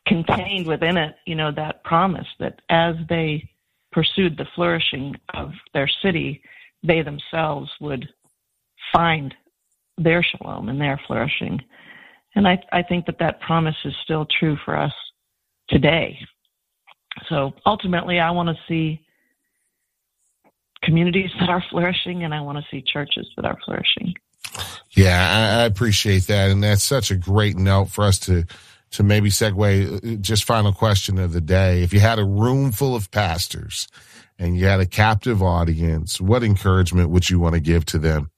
contained within it, that promise that as they pursued the flourishing of their city, they themselves would find their shalom and their flourishing. And I think that promise is still true for us today. So ultimately, I want to see communities that are flourishing, and I want to see churches that are flourishing. Yeah, I appreciate that. And that's such a great note for us to maybe segue. Just final question of the day. If you had a room full of pastors and you had a captive audience, what encouragement would you want to give to them?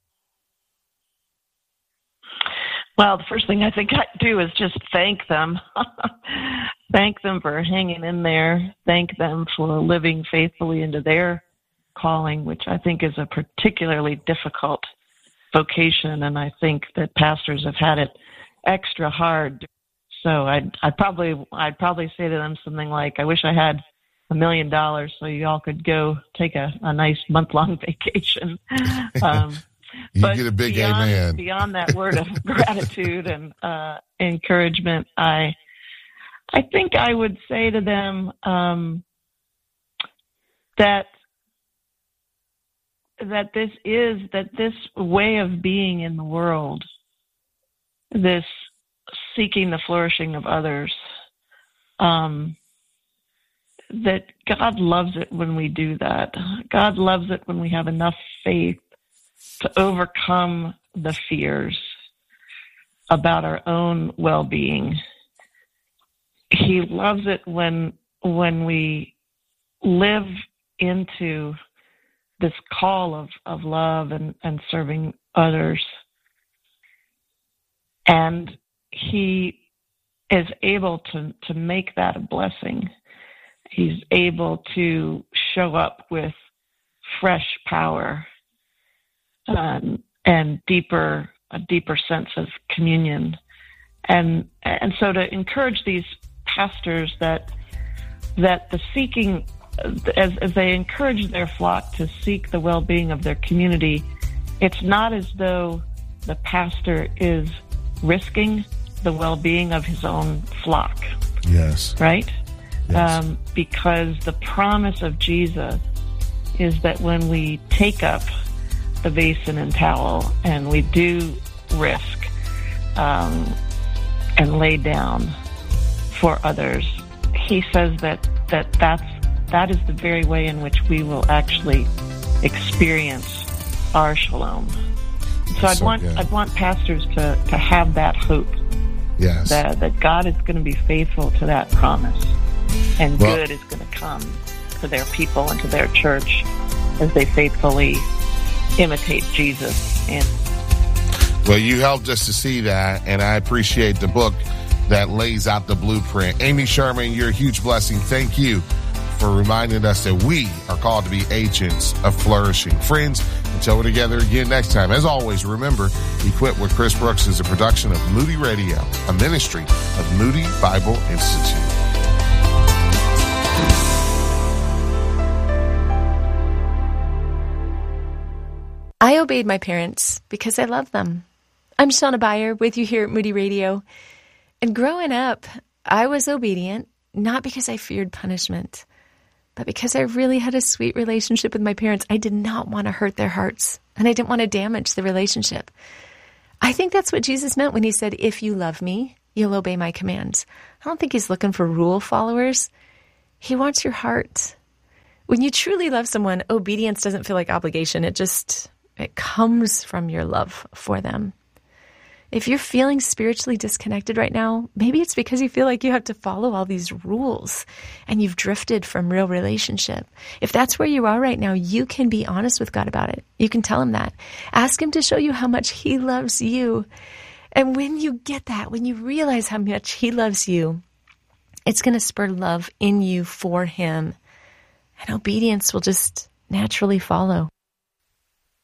Well, the first thing I think I'd do is just thank them. Thank them for hanging in there. Thank them for living faithfully into their calling, which I think is a particularly difficult vocation, and I think that pastors have had it extra hard. So I'd probably say to them something like, I wish I had $1 million so you all could go take a nice month-long vacation. You but get a big amen. Beyond that word of gratitude and encouragement, I think I would say to them that this way of being in the world, this seeking the flourishing of others, that God loves it when we do that. God loves it when we have enough faith to overcome the fears about our own well-being. He loves it when we live into this call of love and serving others. And he is able to make that a blessing. He's able to show up with fresh power and a deeper sense of communion. And so to encourage these pastors that the seeking, as they encourage their flock to seek the well-being of their community, it's not as though the pastor is risking the well-being of his own flock. Yes. Right? Yes. Because the promise of Jesus is that when we take up the basin and towel and we do risk and lay down for others, he says that is the very way in which we will actually experience our shalom. So I'd want pastors to have that hope. Yes. That God is going to be faithful to that promise, and good is going to come to their people and to their church as they faithfully imitate Jesus. Well, you helped us to see that, and I appreciate the book that lays out the blueprint. Amy Sherman, you're a huge blessing. Thank you for reminding us that we are called to be agents of flourishing. Friends, until we're together again next time, as always, remember, Equipped with Chris Brooks is a production of Moody Radio, a ministry of Moody Bible Institute. I obeyed my parents because I love them. I'm Shauna Beyer with you here at Moody Radio. And growing up, I was obedient, not because I feared punishment, but because I really had a sweet relationship with my parents. I did not want to hurt their hearts, and I didn't want to damage the relationship. I think that's what Jesus meant when he said, if you love me, you'll obey my commands. I don't think he's looking for rule followers. He wants your heart. When you truly love someone, obedience doesn't feel like obligation. It comes from your love for them. If you're feeling spiritually disconnected right now, maybe it's because you feel like you have to follow all these rules and you've drifted from real relationship. If that's where you are right now, you can be honest with God about it. You can tell him that. Ask him to show you how much he loves you. And when you get that, when you realize how much he loves you, it's going to spur love in you for him. And obedience will just naturally follow.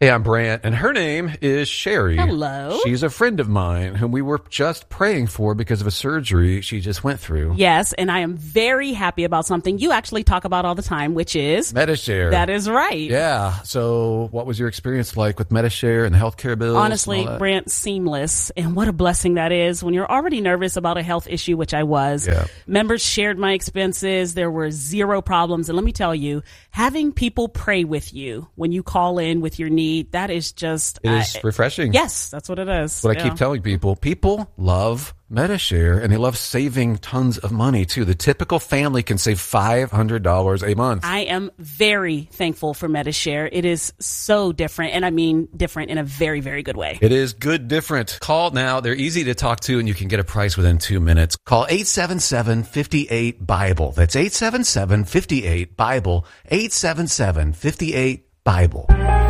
Hey, I'm Brant, and her name is Sherry. Hello. She's a friend of mine whom we were just praying for because of a surgery she just went through. Yes, and I am very happy about something you actually talk about all the time, which is Medi-Share. That is right. Yeah. So what was your experience like with Medi-Share and the healthcare bills? Honestly, Brant, seamless. And what a blessing that is when you're already nervous about a health issue, which I was. Yeah. Members shared my expenses. There were zero problems. And let me tell you, having people pray with you when you call in with your need, that is just... It is refreshing. Yes, that's what it is. What I keep telling people. People love Medi-Share, and they love saving tons of money, too. The typical family can save $500 a month. I am very thankful for Medi-Share. It is so different, and I mean different in a very, very good way. It is good different. Call now. They're easy to talk to, and you can get a price within 2 minutes. Call 877-58-BIBLE. That's 877-58-BIBLE. 877-58-BIBLE.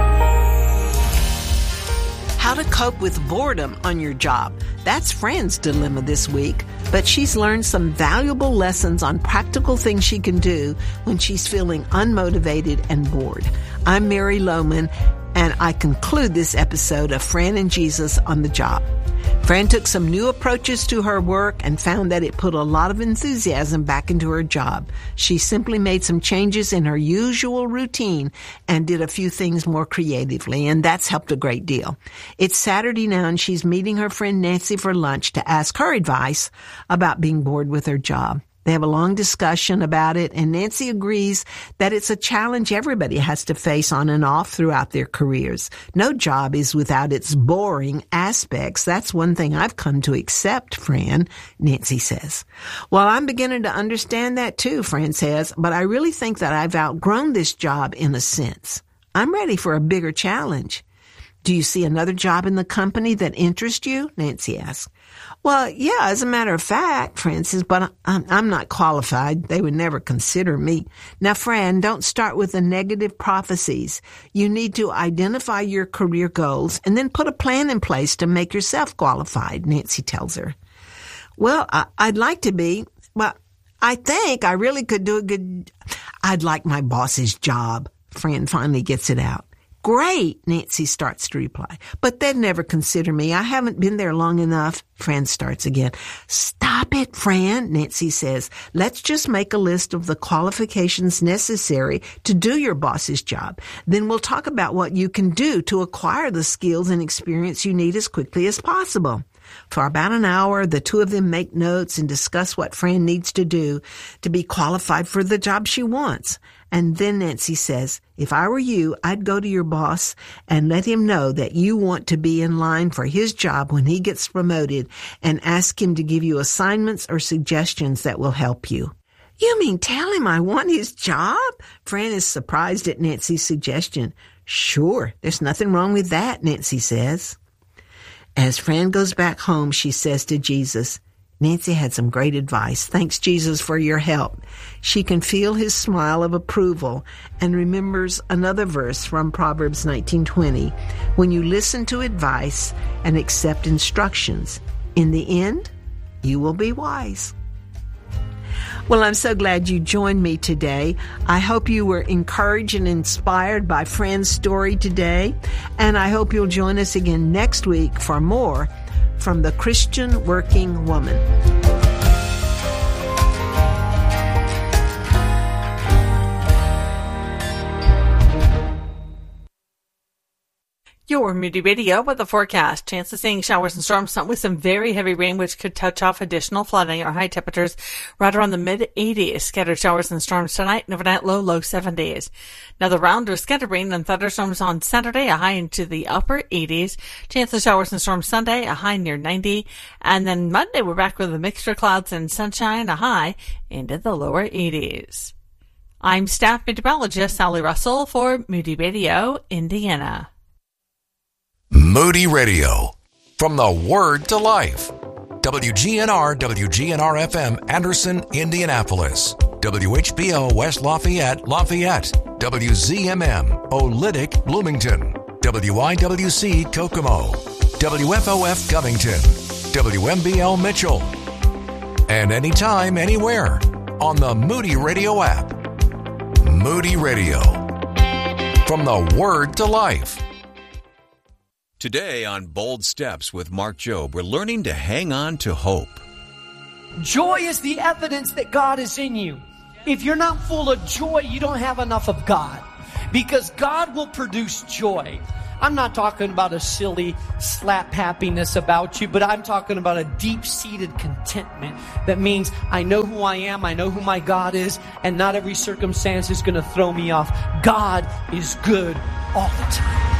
How to cope with boredom on your job. That's Fran's dilemma this week, but she's learned some valuable lessons on practical things she can do when she's feeling unmotivated and bored. I'm Mary Lohman, and I conclude this episode of Fran and Jesus on the Job. Fran took some new approaches to her work and found that it put a lot of enthusiasm back into her job. She simply made some changes in her usual routine and did a few things more creatively, and that's helped a great deal. It's Saturday now, and she's meeting her friend Nancy for lunch to ask her advice about being bored with her job. They have a long discussion about it, and Nancy agrees that it's a challenge everybody has to face on and off throughout their careers. No job is without its boring aspects. That's one thing I've come to accept, Fran, Nancy says. Well, I'm beginning to understand that too, Fran says, but I really think that I've outgrown this job in a sense. I'm ready for a bigger challenge. Do you see another job in the company that interests you? Nancy asks. Well, yeah, as a matter of fact, Fran says, but I'm not qualified. They would never consider me. Now, Fran, don't start with the negative prophecies. You need to identify your career goals and then put a plan in place to make yourself qualified, Nancy tells her. Well, I'd like to be. Well, I think I really could do a good... I'd like my boss's job. Fran finally gets it out. Great, Nancy starts to reply. But they'd never consider me. I haven't been there long enough. Fran starts again. Stop it, Fran, Nancy says. Let's just make a list of the qualifications necessary to do your boss's job. Then we'll talk about what you can do to acquire the skills and experience you need as quickly as possible. For about an hour, the two of them make notes and discuss what Fran needs to do to be qualified for the job she wants. And then Nancy says, if I were you, I'd go to your boss and let him know that you want to be in line for his job when he gets promoted and ask him to give you assignments or suggestions that will help you. You mean tell him I want his job? Fran is surprised at Nancy's suggestion. Sure, there's nothing wrong with that, Nancy says. As Fran goes back home, she says to Jesus, Nancy had some great advice. Thanks, Jesus, for your help. She can feel his smile of approval and remembers another verse from Proverbs 19:20. When you listen to advice and accept instructions, in the end, you will be wise. Well, I'm so glad you joined me today. I hope you were encouraged and inspired by Fran's story today, and I hope you'll join us again next week for more from the Christian Working Woman. Your Moody Radio with the forecast. Chance of seeing showers and storms with some very heavy rain, which could touch off additional flooding or high temperatures right around the mid-80s. Scattered showers and storms tonight and overnight low 70s. Another round of scattered rain and thunderstorms on Saturday, a high into the upper 80s. Chance of showers and storms Sunday, a high near 90. And then Monday, we're back with a mixture of clouds and sunshine, a high into the lower 80s. I'm staff meteorologist Sally Russell for Moody Radio, Indiana. Moody Radio, from the Word to Life. WGNR, WGNR-FM, Anderson, Indianapolis. WHBO, West Lafayette, Lafayette. WZMM, Olytic, Bloomington. WIWC, Kokomo. WFOF, Covington. WMBL, Mitchell. And anytime, anywhere, on the Moody Radio app. Moody Radio, from the Word to Life. Today on Bold Steps with Mark Jobe, we're learning to hang on to hope. Joy is the evidence that God is in you. If you're not full of joy, you don't have enough of God. Because God will produce joy. I'm not talking about a silly slap happiness about you, but I'm talking about a deep-seated contentment that means I know who I am, I know who my God is, and not every circumstance is going to throw me off. God is good all the time.